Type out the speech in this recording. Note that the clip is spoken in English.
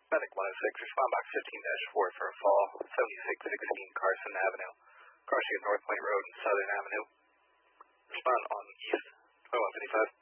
Medic 106, respond box 15-4 for a fall, 7616 Carson Avenue, crossing North Point Road and Southern Avenue. Respond on East 2155.